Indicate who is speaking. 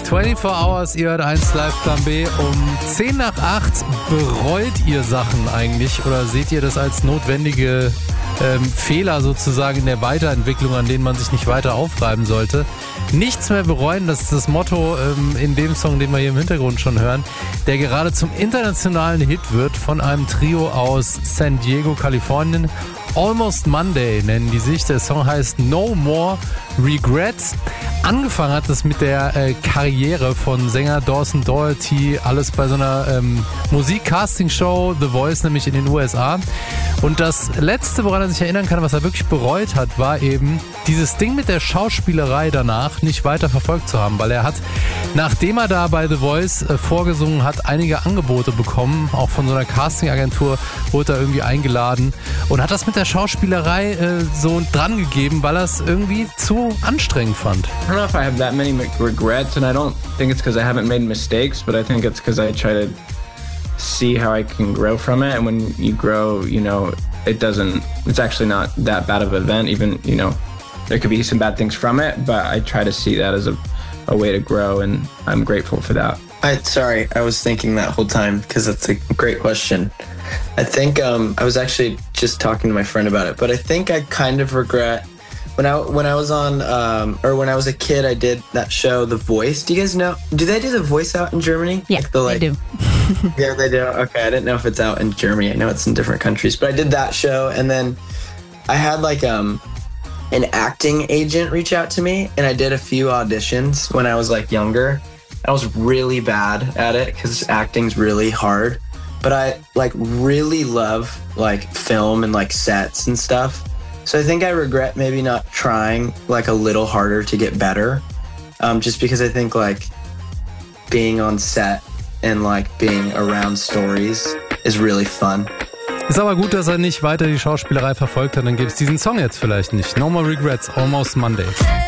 Speaker 1: 24 Hours, ihr hört 1 Live Plan B um 10 nach 8. Bereut ihr Sachen eigentlich oder seht ihr das als notwendige Fehler sozusagen in der Weiterentwicklung, an denen man sich nicht weiter aufreiben sollte? Nichts mehr bereuen, das ist das Motto in dem Song, den wir hier im Hintergrund schon hören, der gerade zum internationalen Hit wird von einem Trio aus San Diego, Kalifornien. Almost Monday nennen die sich. Der Song heißt No More Regrets. Angefangen hat es mit der Karriere von Sänger Dawson Doherty, alles bei so einer Musik-Casting-Show, The Voice, nämlich in den USA. Und das Letzte, woran er sich erinnern kann, was er wirklich bereut hat, war eben dieses Ding mit der Schauspielerei danach nicht weiter verfolgt zu haben, weil er hat, nachdem er da bei The Voice vorgesungen hat, einige Angebote bekommen, auch von so einer Casting-Agentur wurde er irgendwie eingeladen und hat das mit der Schauspielerei so dran gegeben, weil er es irgendwie zu anstrengend fand.
Speaker 2: I don't know if I have that many regrets, and I don't think it's because I haven't made mistakes, but I think it's because I try to see how I can grow from it. And when you grow, you know, it's actually not that bad of an event. Even, you know, there could be some bad things from it, but I try to see that as a way to grow, and I'm grateful for that.
Speaker 3: Sorry, I was thinking that whole time because that's a great question. I think I was actually just talking to my friend about it, but I think I kind of regret when I was on or when I was a kid, I did that show, The Voice. Do you guys know? Do they do The Voice out in Germany?
Speaker 4: Yeah, they do.
Speaker 3: Yeah, they do. Okay, I didn't know if it's out in Germany. I know it's in different countries, but I did that show, and then I had like an acting agent reach out to me, and I did a few auditions when I was like younger. I was really bad at it because acting's really hard, but I like really love like film and like sets and stuff. So I think I regret maybe not trying like a little harder to get better, just because I think like being on set and like being around stories is really fun.
Speaker 1: Ist aber gut, dass er nicht weiter die Schauspielerei verfolgt hat, dann gibt's diesen Song jetzt vielleicht nicht. No More Regrets, Almost Monday.